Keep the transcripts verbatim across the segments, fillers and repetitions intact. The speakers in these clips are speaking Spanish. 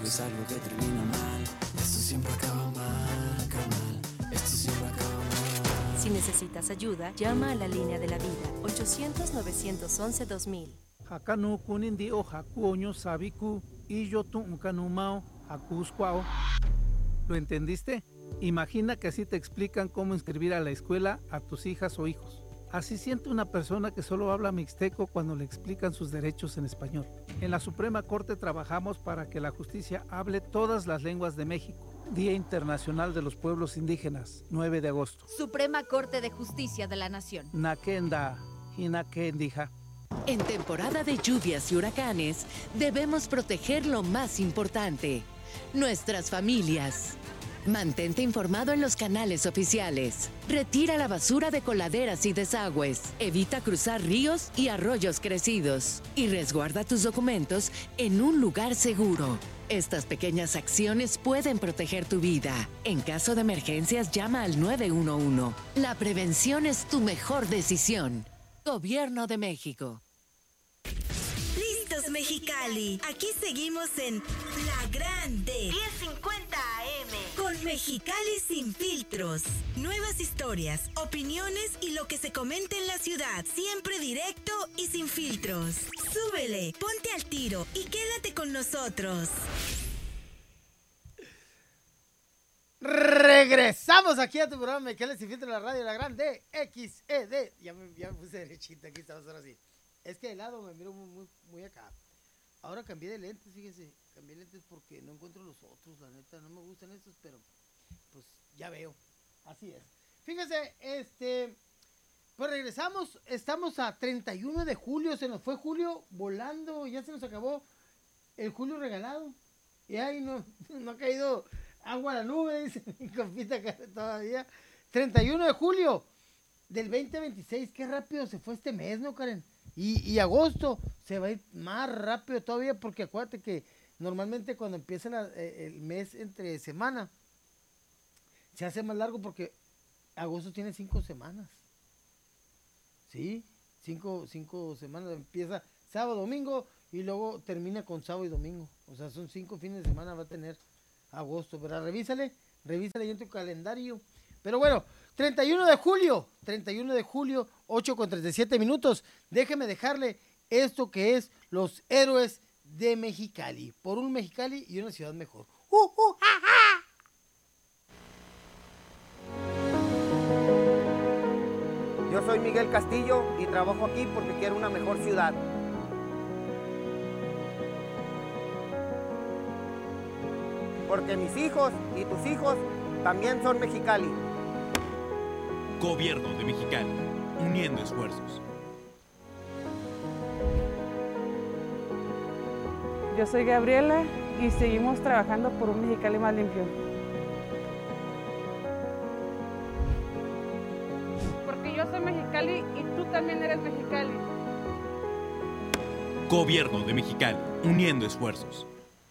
es algo que termina mal. Esto siempre acaba mal, acaba mal. Esto siempre acaba mal. Si necesitas ayuda, llama a la línea de la vida, ochocientos, novecientos once, dos mil. Hakanu kunindi o haku oño sabiku y yo tu unkanumao hakuskwao. ¿Lo entendiste? Imagina que así te explican cómo inscribir a la escuela a tus hijas o hijos. Así siente una persona que solo habla mixteco cuando le explican sus derechos en español. En la Suprema Corte trabajamos para que la justicia hable todas las lenguas de México. Día Internacional de los Pueblos Indígenas, nueve de agosto. Suprema Corte de Justicia de la Nación. Nakenda, Hinakendija. En temporada de lluvias y huracanes, debemos proteger lo más importante, nuestras familias. Mantente informado en los canales oficiales. Retira la basura de coladeras y desagües. Evita cruzar ríos y arroyos crecidos. Y resguarda tus documentos en un lugar seguro. Estas pequeñas acciones pueden proteger tu vida. En caso de emergencias, llama al nueve uno uno. La prevención es tu mejor decisión. Gobierno de México. Listos, Mexicali. Aquí seguimos en La Grande. diez cincuenta A M. Con Mexicali sin filtros. Nuevas historias, opiniones y lo que se comenta en la ciudad. Siempre directo y sin filtros. Súbele, ponte al tiro y quédate con nosotros. Regresamos aquí a tu programa Mexicali sin filtros, la radio La Grande X E D. Ya me, ya me puse derechita, aquí estamos ahora sí. Es que de lado me miro muy, muy, muy acá. Ahora cambié de lentes, fíjese. Cambié de lentes porque no encuentro los otros, la neta. No me gustan estos, pero pues ya veo. Así es. Fíjese, este... Pues regresamos. Estamos a treinta y uno de julio. Se nos fue julio volando. Ya se nos acabó el julio regalado. Y ahí no, no ha caído agua a la nube, dice mi compita todavía. treinta y uno de julio del veinte veintiséis. Qué rápido se fue este mes, ¿no, Karen? Y, y agosto se va a ir más rápido todavía porque acuérdate que normalmente cuando empieza la, eh, el mes entre semana se hace más largo porque agosto tiene cinco semanas. ¿Sí? Cinco, cinco semanas. Empieza sábado, domingo y luego termina con sábado y domingo. O sea, son cinco fines de semana va a tener agosto. Pero revísale, revísale ahí en tu calendario. Pero bueno, treinta y uno de julio, treinta y uno de julio, ocho con treinta y siete minutos. Déjeme dejarle esto que es los héroes de Mexicali. Por un Mexicali y una ciudad mejor. ¡Uh, uh, ja, ja! Yo soy Miguel Castillo y trabajo aquí porque quiero una mejor ciudad. Porque mis hijos y tus hijos también son Mexicali. Gobierno de Mexicali, uniendo esfuerzos. Yo soy Gabriela y seguimos trabajando por un Mexicali más limpio. Porque yo soy Mexicali y tú también eres Mexicali. Gobierno de Mexicali, uniendo esfuerzos.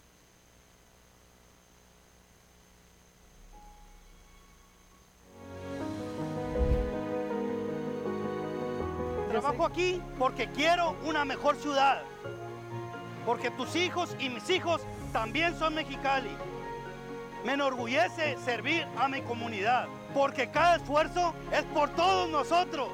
Trabajo aquí porque quiero una mejor ciudad. Porque tus hijos y mis hijos también son Mexicali. Me enorgullece servir a mi comunidad. Porque cada esfuerzo es por todos nosotros.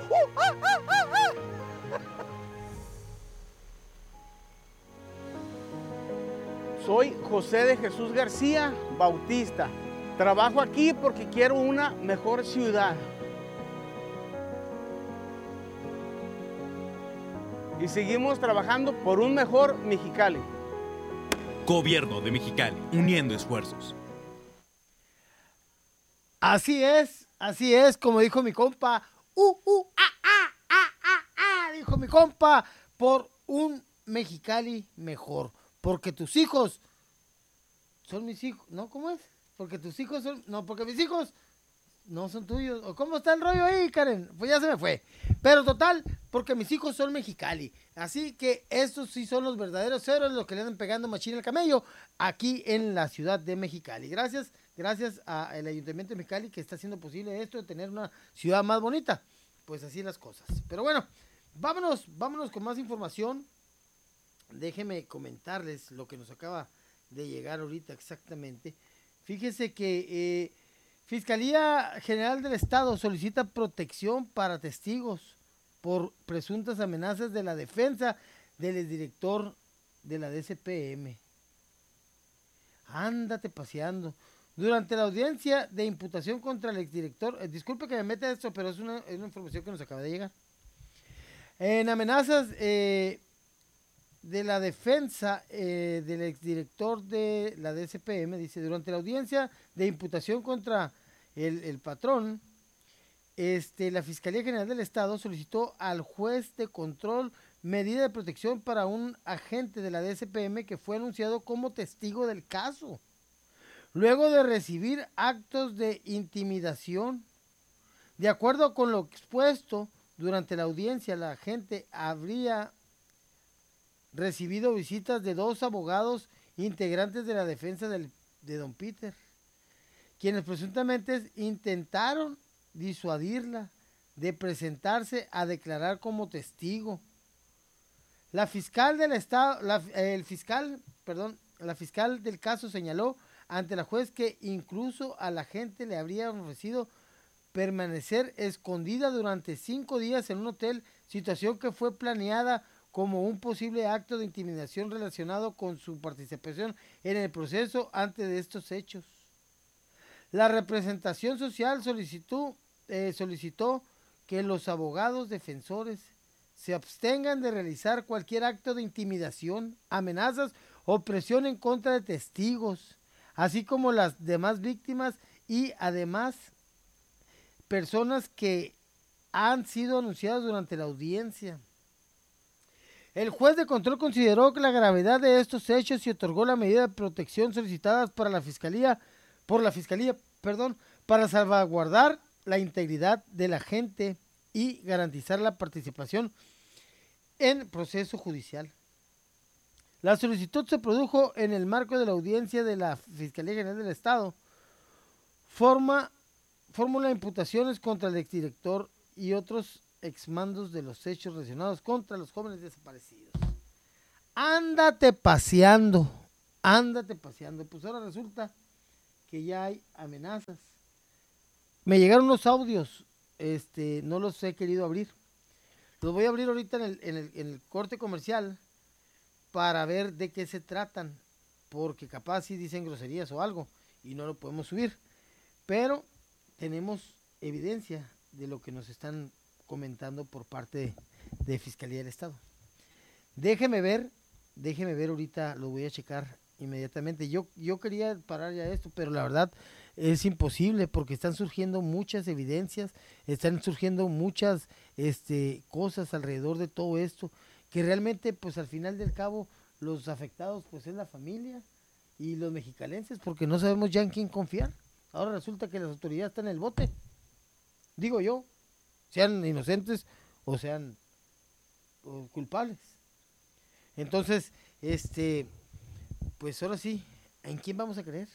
Soy José de Jesús García Bautista. Trabajo aquí porque quiero una mejor ciudad. Y seguimos trabajando por un mejor Mexicali. Gobierno de Mexicali, uniendo esfuerzos. Así es, así es, como dijo mi compa. Uh, uh, ah, ah, ah, ah, ah, dijo mi compa, por un Mexicali mejor. Porque tus hijos son mis hijos, ¿no? ¿Cómo es? Porque tus hijos son, no, porque mis hijos no son tuyos. ¿O cómo está el rollo ahí, Karen? Pues ya se me fue. Pero total, porque mis hijos son Mexicali. Así que estos sí son los verdaderos héroes, los que le andan pegando machín al camello aquí en la ciudad de Mexicali. Gracias, gracias al Ayuntamiento de Mexicali que está haciendo posible esto de tener una ciudad más bonita. Pues así las cosas. Pero bueno, vámonos, vámonos con más información. Déjenme comentarles lo que nos acaba de llegar ahorita exactamente. Fíjese que eh, Fiscalía General del Estado solicita protección para testigos por presuntas amenazas de la defensa del exdirector de la D C P M. Ándate paseando. Durante la audiencia de imputación contra el exdirector, eh, disculpe que me meta esto, pero es una, es una información que nos acaba de llegar. En amenazas eh, de la defensa eh, del exdirector de la D C P M, dice, durante la audiencia de imputación contra el, el patrón, este, la Fiscalía General del Estado solicitó al juez de control medida de protección para un agente de la D C P M que fue anunciado como testigo del caso. Luego de recibir actos de intimidación, de acuerdo con lo expuesto durante la audiencia, la agente habría recibido visitas de dos abogados integrantes de la defensa del, de don Peter, quienes presuntamente intentaron disuadirla de presentarse a declarar como testigo. La fiscal del estado, la, el fiscal, perdón, la fiscal del caso señaló ante la juez que incluso a la gente le habría ofrecido permanecer escondida durante cinco días en un hotel, situación que fue planeada como un posible acto de intimidación relacionado con su participación en el proceso antes de estos hechos. La representación social solicitó, eh, solicitó que los abogados defensores se abstengan de realizar cualquier acto de intimidación, amenazas o presión en contra de testigos, así como las demás víctimas y además personas que han sido anunciadas durante la audiencia. El juez de control consideró que la gravedad de estos hechos y otorgó la medida de protección solicitadas para la fiscalía, por la fiscalía, perdón, para salvaguardar la integridad de la gente y garantizar la participación en proceso judicial. La solicitud se produjo en el marco de la audiencia de la Fiscalía General del Estado. Forma, formula imputaciones contra el exdirector y otros exmandos de los hechos relacionados contra los jóvenes desaparecidos. Ándate paseando, ándate paseando. Pues ahora resulta que ya hay amenazas. Me llegaron los audios, este, no los he querido abrir. Los voy a abrir ahorita en el, en el, en el corte comercial para ver de qué se tratan, porque capaz si dicen groserías o algo y no lo podemos subir, pero tenemos evidencia de lo que nos están comentando por parte de, de Fiscalía del Estado. Déjeme ver, déjeme ver ahorita, lo voy a checar inmediatamente. Yo, yo quería parar ya esto, pero la verdad es imposible porque están surgiendo muchas evidencias, están surgiendo muchas este, cosas alrededor de todo esto, que realmente pues al final del cabo los afectados pues es la familia y los mexicalenses, porque no sabemos ya en quién confiar. Ahora resulta que las autoridades están en el bote, digo yo, sean inocentes o sean o culpables. Entonces, este, pues ahora sí, ¿en quién vamos a creer?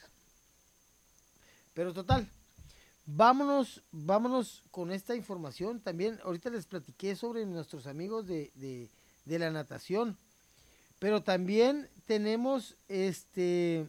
Pero total, vámonos, vámonos con esta información. También ahorita les platiqué sobre nuestros amigos de, de, de la natación, pero también tenemos este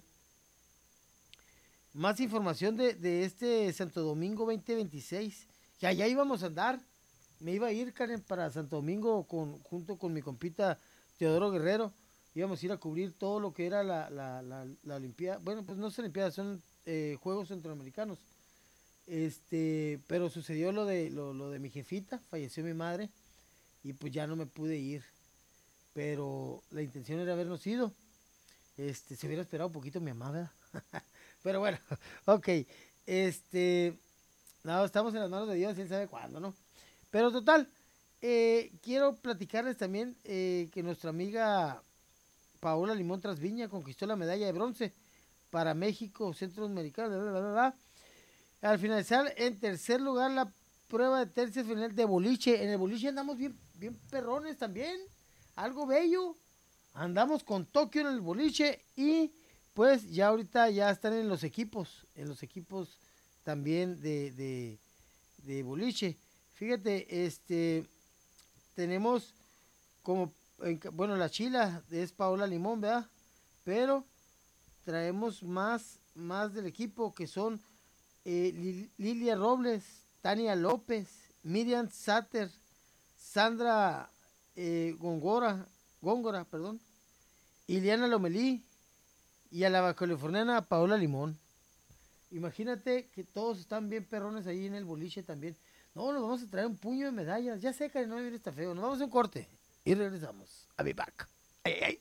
más información de, de este Santo Domingo veinte veintiséis, que allá íbamos a andar. Me iba a ir, Karen, para Santo Domingo con, junto con mi compita Teodoro Guerrero. Íbamos a ir a cubrir todo lo que era la, la, la, la Olimpiada. Bueno, pues no es Olimpiada, son eh, Juegos Centroamericanos. Este, pero sucedió lo de, lo, lo de mi jefita, falleció mi madre, y pues ya no me pude ir. Pero la intención era habernos ido. Este, se hubiera esperado un poquito mi mamá, ¿verdad? Pero bueno, ok. Este, no, estamos en las manos de Dios, él sabe cuándo, ¿no? Pero total, eh, quiero platicarles también eh, que nuestra amiga Paola Limón Trasviña conquistó la medalla de bronce para México Centroamericano, bla, bla, bla, bla. Al finalizar en tercer lugar la prueba de tercia final de boliche. En el boliche andamos bien, bien perrones también, algo bello. Andamos con Tokio en el boliche y pues ya ahorita ya están en los equipos, en los equipos también de, de, de boliche. Fíjate, este, tenemos como, bueno, la chila es Paola Limón, ¿verdad? Pero traemos más, más del equipo que son eh, Lil- Lilia Robles, Tania López, Miriam Sater, Sandra eh, Góngora, Góngora, perdón, Ileana Lomelí y a la bacaliforniana Paola Limón. Imagínate que todos están bien perrones ahí en el boliche también. No, nos vamos a traer un puño de medallas. Ya sé que no está feo. Nos vamos a un corte y regresamos. A be back. Ay, ay.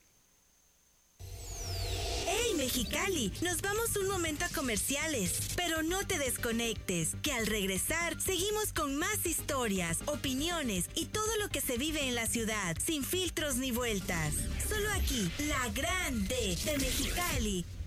¡Hey, Mexicali! Nos vamos un momento a comerciales, pero no te desconectes, que al regresar seguimos con más historias, opiniones y todo lo que se vive en la ciudad, sin filtros ni vueltas. Solo aquí, La Grande de Mexicali.